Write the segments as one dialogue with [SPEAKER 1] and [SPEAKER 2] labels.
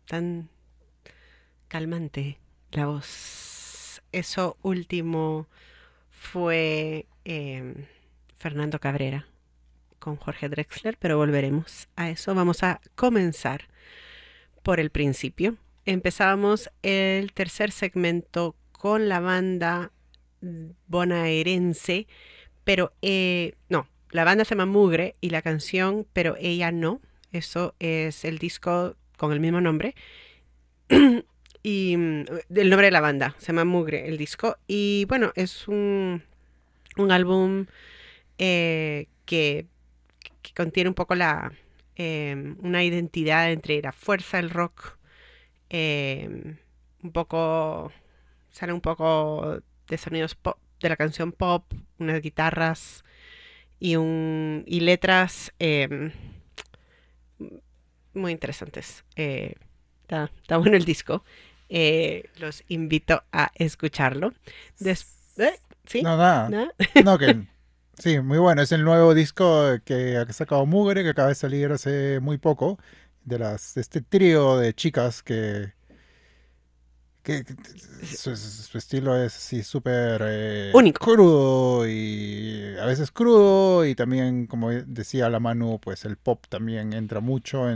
[SPEAKER 1] tan calmante la voz. Eso último fue Fernando Cabrera con Jorge Drexler, pero volveremos a eso. Vamos a comenzar por el principio. Empezábamos el tercer segmento con la banda bonaerense, pero no, la banda se llama Mugre y la canción, pero ella no. Eso es el disco con el mismo nombre. Y el nombre de la banda se llama Mugre, el disco. Y bueno, es un álbum que contiene un poco una identidad entre la fuerza del rock, eh, un poco, sale un poco de sonidos pop, de la canción pop, unas guitarras y letras muy interesantes. Está bueno el disco. Los invito a escucharlo. Des ¿Sí?
[SPEAKER 2] No, nada.
[SPEAKER 1] ¿No?
[SPEAKER 2] No, que sí, muy bueno. Es el nuevo disco que ha sacado Mugre, que acaba de salir hace muy poco, de este trío de chicas que su estilo es así súper
[SPEAKER 1] Único.
[SPEAKER 2] crudo y a veces crudo y también, como decía la Manu, pues el pop también entra mucho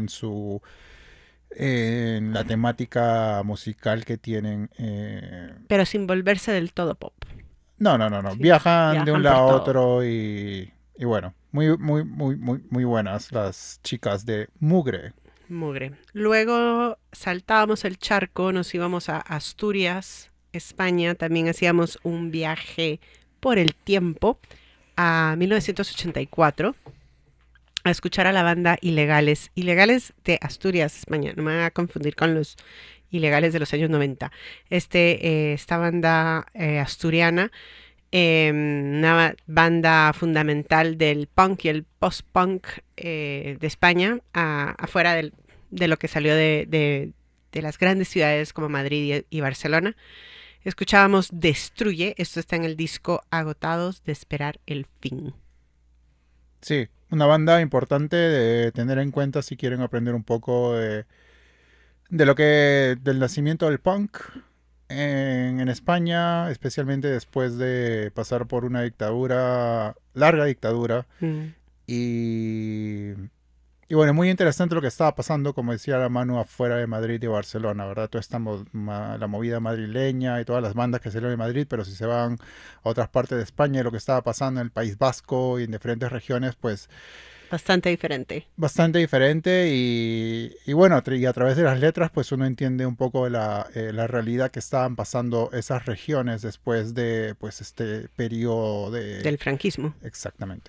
[SPEAKER 2] en la temática musical que tienen.
[SPEAKER 1] Pero sin volverse del todo pop.
[SPEAKER 2] No, no, no, no.
[SPEAKER 1] Sí,
[SPEAKER 2] Viajan de un
[SPEAKER 1] viajan por
[SPEAKER 2] lado a
[SPEAKER 1] todo.
[SPEAKER 2] otro y bueno, muy buenas las chicas de Mugre.
[SPEAKER 1] Mugre. Luego saltábamos el charco, nos íbamos a Asturias, España. También hacíamos un viaje por el tiempo a 1984 a escuchar a la banda Ilegales. Ilegales de Asturias, España. No me van a confundir con los Ilegales de los años 90. Esta banda asturiana, una banda fundamental del punk y el post-punk de España, afuera de lo que salió de las grandes ciudades como Madrid y Barcelona. Escuchábamos Destruye, esto está en el disco Agotados de Esperar el Fin.
[SPEAKER 2] Sí, una banda importante de tener en cuenta si quieren aprender un poco de lo que del nacimiento del punk en España, especialmente después de pasar por una dictadura, larga dictadura
[SPEAKER 1] Mm.
[SPEAKER 2] y Y bueno, muy interesante lo que estaba pasando, como decía la Manu, afuera de Madrid y Barcelona, ¿verdad? Toda esta la movida madrileña y todas las bandas que salieron de Madrid, pero si se van a otras partes de España y lo que estaba pasando en el País Vasco y en diferentes regiones, pues
[SPEAKER 1] Bastante diferente.
[SPEAKER 2] bastante diferente y bueno, y a través de las letras, pues uno entiende un poco la realidad que estaban pasando esas regiones después de pues este periodo de...
[SPEAKER 1] Del franquismo.
[SPEAKER 2] Exactamente.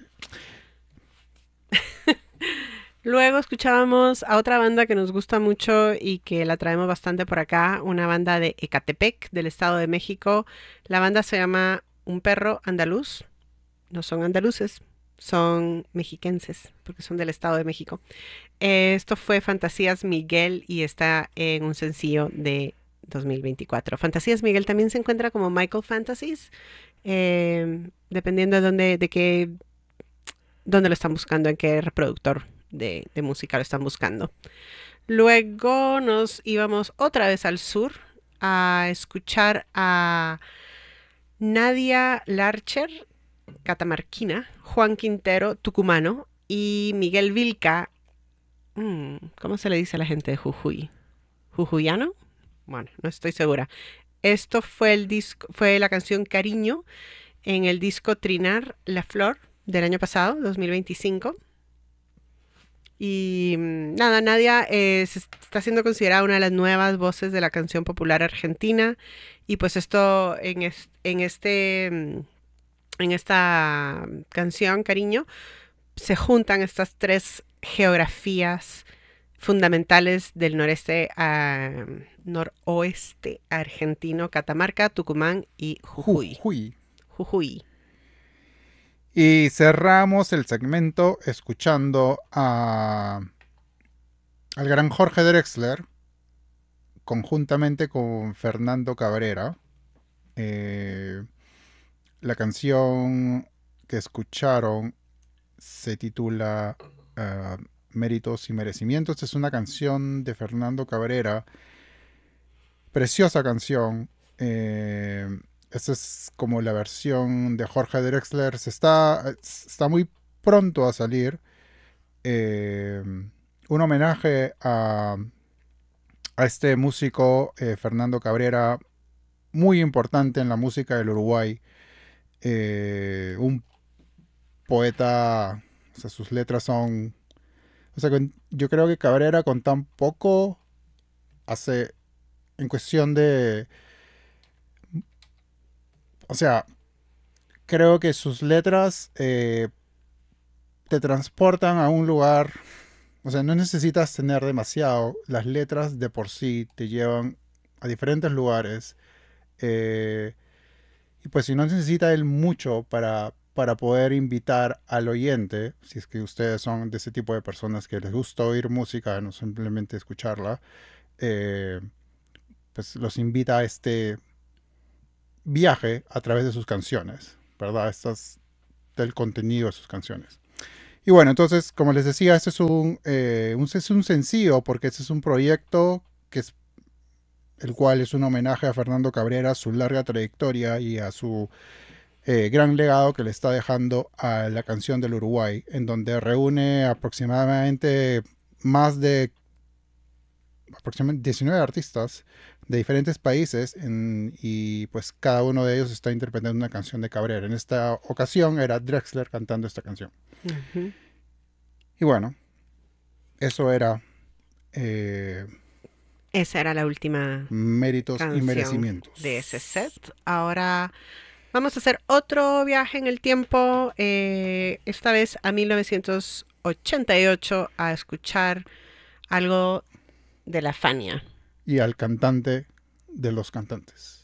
[SPEAKER 1] Luego escuchábamos a otra banda que nos gusta mucho y que la traemos bastante por acá, una banda de Ecatepec, del Estado de México. La banda se llama Un Perro Andaluz. No son andaluces, son mexiquenses, porque son del Estado de México. Esto fue Fantasías Miguel y está en un sencillo de 2024. Fantasías Miguel también se encuentra como Michael Fantasies, dependiendo de dónde lo están buscando, en qué reproductor de música lo están buscando. Luego nos íbamos otra vez al sur a escuchar a Nadia Larcher, catamarquina, Juan Quintero, tucumano, y Miguel Vilca, ¿cómo se le dice a la gente de Jujuy? ¿Jujuyano? Bueno, no estoy segura. Esto fue el disco, fue la canción Cariño en el disco Trinar La Flor del año pasado, 2025. Y nada, Nadia está siendo considerada una de las nuevas voces de la canción popular argentina. Y pues esto en esta canción, Cariño, se juntan estas tres geografías fundamentales del noreste a noroeste argentino: Catamarca, Tucumán y Jujuy.
[SPEAKER 2] Jujuy.
[SPEAKER 1] Jujuy.
[SPEAKER 2] Y cerramos el segmento escuchando al gran Jorge Drexler, conjuntamente con Fernando Cabrera. Eh, la canción que escucharon se titula Méritos y Merecimientos. Esta es una canción de Fernando Cabrera, preciosa canción. Esta es como la versión de Jorge Drexler. Está muy pronto a salir. Un homenaje a este músico, Fernando Cabrera, muy importante en la música del Uruguay. Un poeta, o sea, sus letras son... O sea, yo creo que Cabrera con tan poco hace, en cuestión de... O sea, creo que sus letras te transportan a un lugar. O sea, no necesitas tener demasiado. Las letras de por sí te llevan a diferentes lugares. Eh, y pues si no necesita él mucho para poder invitar al oyente, si es que ustedes son de ese tipo de personas que les gusta oír música, no simplemente escucharla, eh, pues los invita a este viaje a través de sus canciones, ¿verdad? Estas del contenido de sus canciones. Y bueno, entonces, como les decía, este es un sencillo, porque este es un proyecto que es el cual es un homenaje a Fernando Cabrera, a su larga trayectoria y a su gran legado que le está dejando a la canción del Uruguay, en donde reúne aproximadamente más de aproximadamente 19 artistas de diferentes países y pues cada uno de ellos está interpretando una canción de Cabrera. En esta ocasión era Drexler cantando esta canción.
[SPEAKER 1] Ujú.
[SPEAKER 2] Y bueno, eso era eh,
[SPEAKER 1] Esa era la última
[SPEAKER 2] Méritos y
[SPEAKER 1] canción de ese set.
[SPEAKER 2] Merecimientos.
[SPEAKER 1] Ahora vamos a hacer otro viaje en el tiempo, esta vez a 1988, a escuchar algo de la Fania.
[SPEAKER 2] Y al cantante de los cantantes.